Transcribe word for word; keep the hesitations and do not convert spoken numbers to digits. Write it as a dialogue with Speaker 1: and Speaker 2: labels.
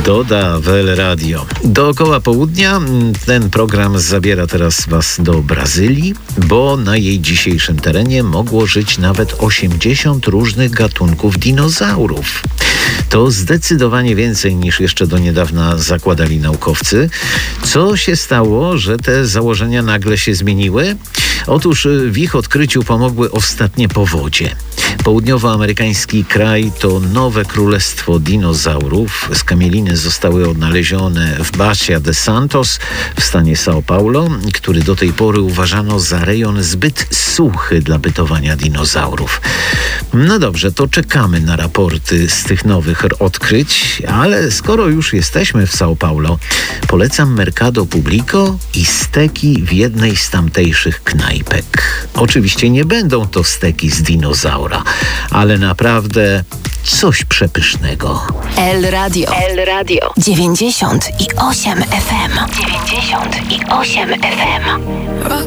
Speaker 1: Doda w El Radio. Dookoła południa ten program zabiera teraz Was do Brazylii, bo na jej dzisiejszym terenie mogło żyć nawet osiemdziesiąt różnych gatunków dinozaurów. To zdecydowanie więcej niż jeszcze do niedawna zakładali naukowcy. Co się stało, że te założenia nagle się zmieniły? Otóż w ich odkryciu pomogły ostatnie powodzie. Południowoamerykański kraj to nowe królestwo dinozaurów. Skamieliny zostały odnalezione w Bacia de Santos w stanie São Paulo, który do tej pory uważano za rejon zbyt suchy dla bytowania dinozaurów. No dobrze, to czekamy na raporty z tych nowych odkryć, ale skoro już jesteśmy w São Paulo, polecam Mercado Publico i steki w jednej z tamtejszych knajpek. Oczywiście nie będą to steki z dinozaura, ale naprawdę coś przepysznego.
Speaker 2: El Radio. El Radio. dziewięćdziesiąt i osiem F M. dziewięćdziesiąt i osiem F M.